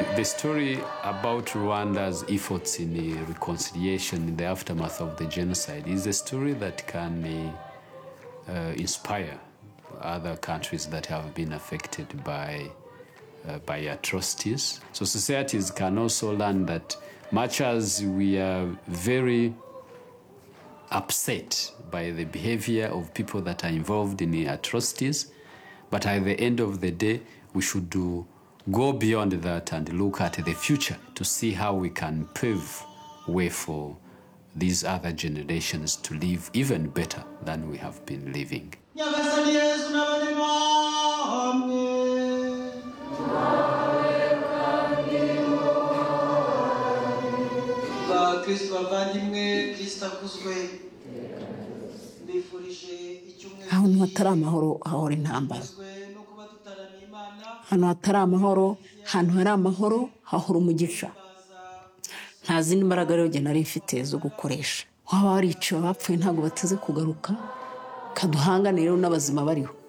The story about Rwanda's efforts in reconciliation in the aftermath of the genocide is a story that can inspire other countries that have been affected by atrocities. So societies can also learn that much as we are very upset by the behavior of people that are involved in the atrocities, but at the end of the day, we should go beyond that and look at the future to see how we can pave way for these other generations to live even better than we have been living. ahantu hatari amahoro hahora intambara, ahantu hatari amahoro, ahantu hari amahoro hahora umugisha. Nta zindi mbaraga rero nari mfite zo gukoresha. Waba wariciwe abapfuye ntabwo bateze kugaruka, kaduhangane rero n'abazima bariho.